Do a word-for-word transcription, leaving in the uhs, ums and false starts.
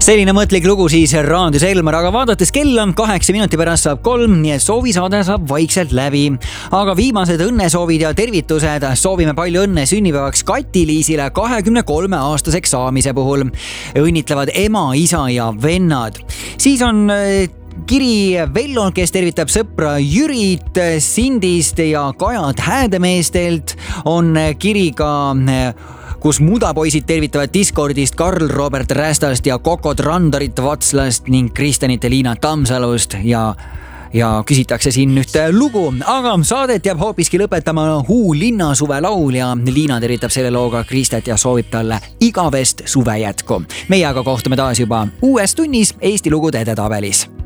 Selline mõtlik lugu siis raadios Elmar, aga vaadates kella kaheksa minuti pärast saab kolm, nii et soovisaade saab vaikselt läbi. Aga viimased õnnesoovid ja tervitused soovime palju õnne sünnipäevaks Kati-Liisile kahekümne kolme aastaseks saamise puhul. Õnnitlevad ema, isa ja vennad. Siis on kiri Vello, kes tervitab sõpra Jürit Sindist ja Kajat Häädemeestelt. On kiri ka kus mudapoisid tervitavad Discordist Karl Robert Rästast ja Kokot Randarit Vatslast ning Kristjanit ja Liina Tammsalust ja, ja küsitakse siin ühte lugu, aga saadet jääb hoopiski lõpetama Huu linnasuve laul ja Liina tervitab selle looga Kristet ja soovib talle igavest suve jätku. Meie aga kohtume taas juba uues tunnis Eesti lugude edetabelis.